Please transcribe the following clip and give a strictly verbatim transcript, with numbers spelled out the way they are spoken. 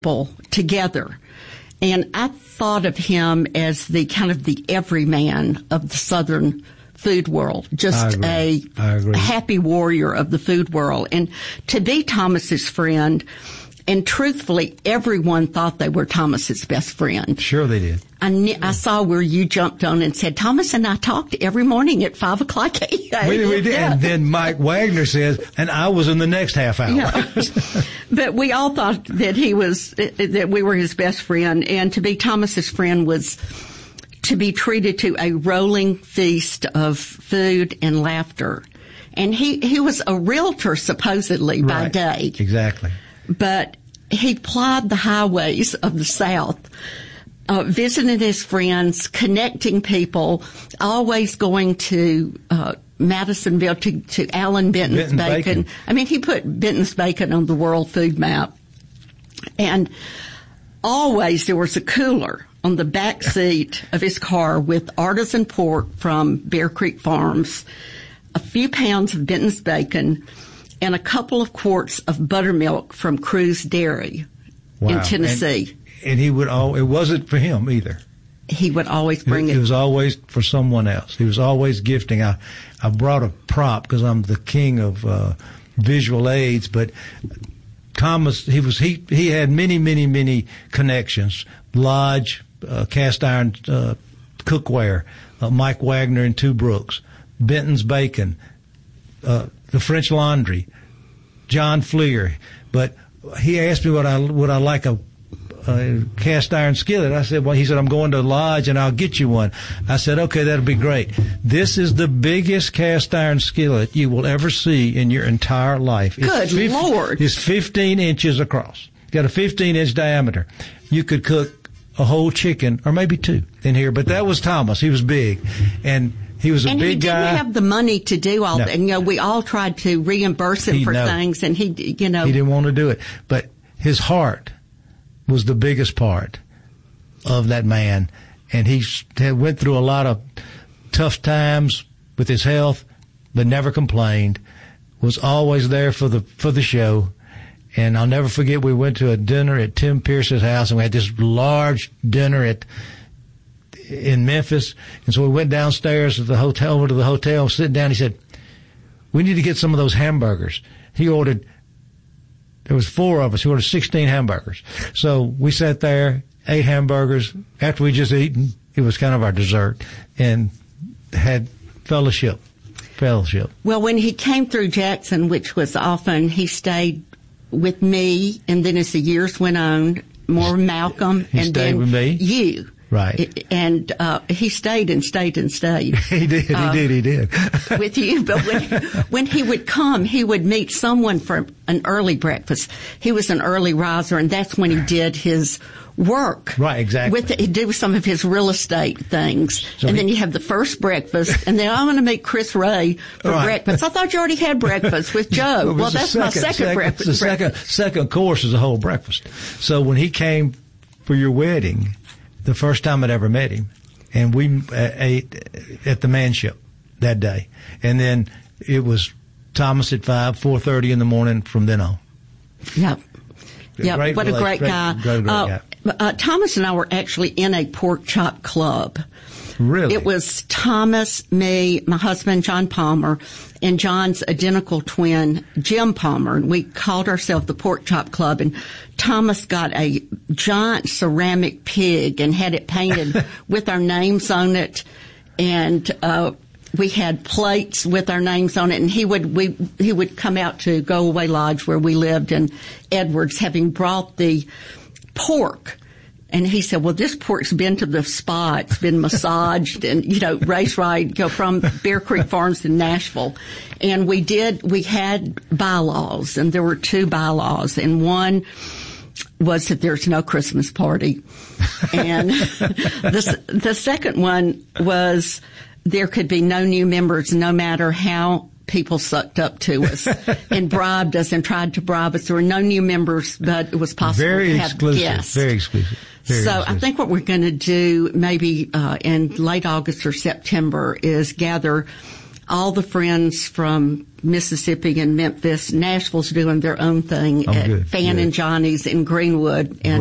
people together. And I thought of him as the kind of the everyman of the Southern food world, just a, a happy warrior of the food world. And to be Thomas's friend, and truthfully, everyone thought they were Thomas's best friend. Sure they did. I, kn- I saw where you jumped on and said, Thomas and I talked every morning at five o'clock a m. We, we did. Yeah. And then Mike Wagner says, and I was in the next half hour. Yeah. But we all thought that he was, that we were his best friend. And to be Thomas's friend was to be treated to a rolling feast of food and laughter. And he, he was a realtor, supposedly, by right. day. Exactly. But he plied the highways of the South, uh, visiting his friends, connecting people, always going to uh, Madisonville, to, to Alan Benton's, Benton's Bacon. Bacon. I mean, he put Benton's Bacon on the world food map. And always there was a cooler on the back seat of his car with artisan pork from Bear Creek Farms, a few pounds of Benton's Bacon, and a couple of quarts of buttermilk from Cruz Dairy wow. in Tennessee. And, and he would all, it wasn't for him either. He would always bring it. it. It was always for someone else. He was always gifting. I, I brought a prop because I'm the king of uh, visual aids, but Thomas, he was, he, he had many, many, many connections. Lodge, uh, cast iron, uh, cookware, uh, Mike Wagner and Two Brooks, Benton's Bacon, uh, the French Laundry, John Fleer. But he asked me what I would I like a, a cast iron skillet. I said, well, he said, I'm going to Lodge and I'll get you one. I said, okay, that'll be great. This is the biggest cast iron skillet you will ever see in your entire life. It's Good fifty, Lord. It's fifteen inches across. Got a fifteen inch diameter. You could cook a whole chicken or maybe two in here, but that was Thomas. He was big. And He was a and big guy. And he didn't have the money to do all no. that. And, you know, we all tried to reimburse him he, for no. things, and he, you know. He didn't want to do it. But his heart was the biggest part of that man. And he went through a lot of tough times with his health, but never complained, was always there for the, for the show. And I'll never forget, we went to a dinner at Tim Pierce's house, and we had this large dinner at, in Memphis. And so we went downstairs to the hotel, over to the hotel, sitting down. He said, we need to get some of those hamburgers. He ordered, there was four of us. He ordered sixteen hamburgers. So we sat there, ate hamburgers. After we just eaten, it was kind of our dessert, and had fellowship. Fellowship. Well, when he came through Jackson, which was often, he stayed with me, and then as the years went on, more Malcolm, he and stayed then with me. you. Right. And uh he stayed and stayed and stayed. he did, he uh, did, he did. with you. But when, when he would come, he would meet someone for an early breakfast. He was an early riser, and that's when he did his work. Right, exactly. With the, he'd do some of his real estate things. So and he, then you have the first breakfast, and then I'm going to meet Chris Ray for right. breakfast. I thought you already had breakfast with Joe. well, well that's second, my second, second breakfast. The second, second course is a whole breakfast. So when he came for your wedding, the first time I'd ever met him, and we uh, ate at the Manship that day. And then it was Thomas at five, four thirty in the morning from then on. Yep. Yep. Great what a great great, guy. Great, great uh, guy. Uh, Thomas and I were actually in a pork chop club. Really? It was Thomas, me, my husband, John Palmer, and John's identical twin, Jim Palmer. And we called ourselves the Pork Chop Club. And Thomas got a giant ceramic pig and had it painted with our names on it. And, uh, we had plates with our names on it. And he would, we, he would come out to Go Away Lodge where we lived in Edwards, having brought the pork. And he said, well, this pork's been to the spa. It's been massaged and, you know, race ride, go from Bear Creek Farms to Nashville. And we did, we had bylaws, and there were two bylaws. And one was that there's no Christmas party. And the, the second one was there could be no new members, no matter how people sucked up to us and bribed us and tried to bribe us. There were no new members, but it was possible very to have exclusive, guests. Very exclusive. Very so exclusive. I think what we're going to do maybe uh, in late August or September is gather all the friends from Mississippi and Memphis. Nashville's doing their own thing Oh, at good, Fan good. and Johnny's in Greenwood. And